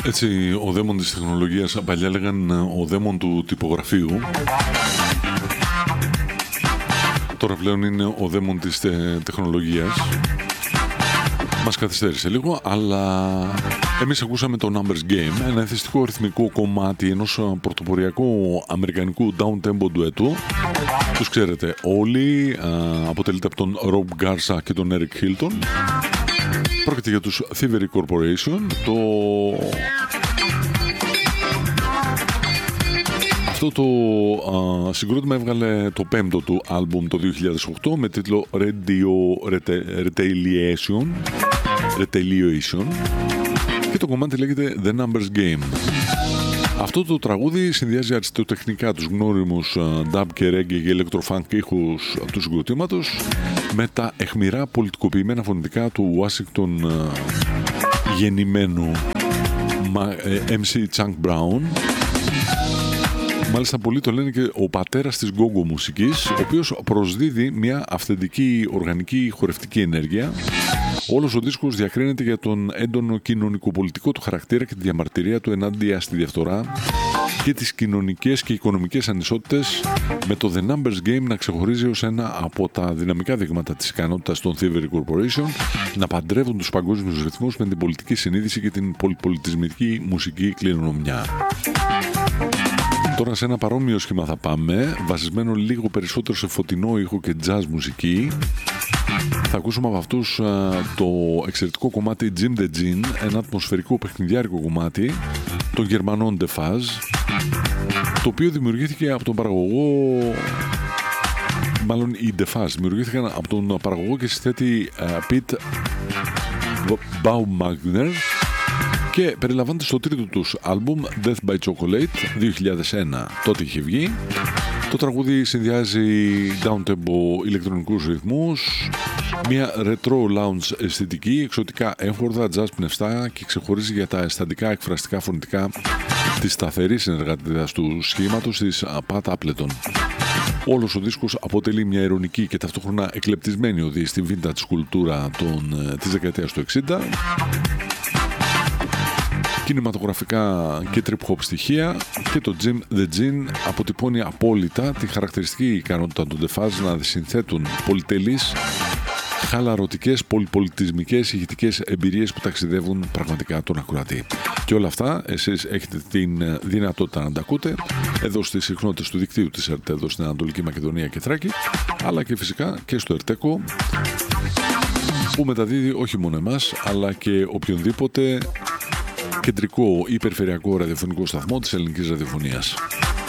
Έτσι, ο δαίμον της τεχνολογίας, παλιά λέγαν ο δαίμον του τυπογραφείου. Τώρα πλέον είναι ο δαίμον της τεχνολογίας. Μας καθυστέρησε λίγο, αλλά εμείς ακούσαμε το Numbers Game, ένα εθιστικό ρυθμικό κομμάτι ενός πρωτοποριακού αμερικανικού down-tempo ντουέτου. Τους ξέρετε όλοι, αποτελείται από τον Rob Garza και τον Eric Hilton. Πρόκειται για τους Thievery Corporation. Αυτό το συγκρότημα έβγαλε το πέμπτο του άλμπουμ το 2008 με τίτλο Retaliation και το κομμάτι λέγεται The Numbers Game. Αυτό το τραγούδι συνδυάζει αριστοτεχνικά τους γνώριμους dub και reggae και electro-funk ήχους του συγκροτήματος με τα αιχμηρά πολιτικοποιημένα φωνητικά του Washington γεννημένου MC Chunk Brown. Μάλιστα πολλοί το λένε και ο πατέρας της go-go μουσικής, ο οποίος προσδίδει μια αυθεντική οργανική χορευτική ενέργεια. Όλος ο δίσκος διακρίνεται για τον έντονο κοινωνικοπολιτικό του χαρακτήρα και τη διαμαρτυρία του ενάντια στη διαφθορά και τις κοινωνικές και οικονομικές ανισότητες, με το The Numbers Game να ξεχωρίζει ως ένα από τα δυναμικά δείγματα της ικανότητας των Thievery Corporation να παντρεύουν τους παγκόσμιους ρυθμούς με την πολιτική συνείδηση και την πολυπολιτισμική μουσική κληρονομιά. Τώρα σε ένα παρόμοιο σχήμα θα πάμε, βασισμένο λίγο περισσότερο σε φωτεινό ήχο και jazz μουσική. Θα ακούσουμε από αυτούς το εξαιρετικό κομμάτι Jim the Gin, ένα ατμοσφαιρικό παιχνιδιάρικο κομμάτι των Γερμανών The Fuzz, το οποίο δημιουργήθηκε από τον παραγωγό, μάλλον οι The Fuzz δημιουργήθηκαν από τον παραγωγό και συνθέτη Pete Baumgartner και περιλαμβάνεται στο τρίτο τους άλμπουμ Death by Chocolate 2001. Τότε είχε βγει. Το τραγούδι συνδυάζει down-tempo ηλεκτρονικούς ρυθμούς, μια retro lounge αισθητική, εξωτικά έγχορδα, jazz πνευστά και ξεχωρίζει για τα αισθαντικά εκφραστικά φωνητικά της σταθερής συνεργατικότητας του σχήματος της Pat Appleton. Όλος ο δίσκος αποτελεί μια ειρωνική και ταυτόχρονα εκλεπτισμένη οδή στη vintage κουλτούρα της δεκαετίας του 60. Κινηματογραφικά και trip-hop στοιχεία και το Jim the Gin αποτυπώνει απόλυτα τη χαρακτηριστική ικανότητα των The Fuzz να συνθέτουν πολυτελείς, χαλαρωτικές, πολυπολιτισμικές, ηχητικές εμπειρίες που ταξιδεύουν πραγματικά τον ακροατή. Και όλα αυτά εσείς έχετε την δυνατότητα να τα ακούτε εδώ στις συχνότητες του δικτύου της ΕΡΤ, εδώ στην Ανατολική Μακεδονία και Θράκη, αλλά και φυσικά και στο ΕΡΤΕΚΟ, που μεταδίδει όχι μόνο εμάς αλλά και οποιονδήποτε κεντρικό ή περιφερειακό ραδιοφωνικό σταθμό της ελληνικής ραδιοφωνίας.